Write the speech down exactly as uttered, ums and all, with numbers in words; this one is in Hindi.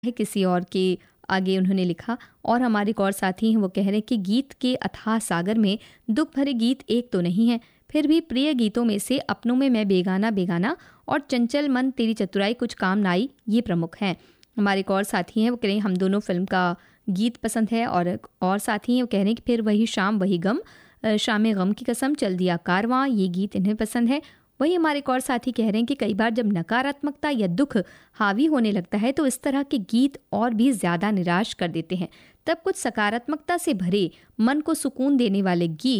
है किसी और के आगे उन्होंने लिखा। और हमारे एक और साथी हैं, वो कह रहे हैं कि गीत के अथाह सागर में दुख भरे गीत एक तो नहीं है, फिर भी प्रिय गीतों में से अपनों में मैं बेगाना बेगाना और चंचल मन तेरी चतुराई कुछ काम ना आई ये प्रमुख हैं। हमारे एक और साथी हैं, वो कह रहे हैं हम दोनों फिल्म का गीत पसंद है। और एक और साथी हैं, वो कह रहे हैं कि फिर वही शाम वही गम, अ, शाम गम की कसम, चल दिया कारवां, ये गीत इन्हें पसंद है। वही हमारे एक और साथी कह रहे हैं कि कई बार जब नकारात्मकता या दुख हावी होने लगता है तो इस तरह के गीत और भी ज़्यादा निराश कर देते हैं। तब कुछ सकारात्मकता से भरे मन को सुकून देने वाले गीत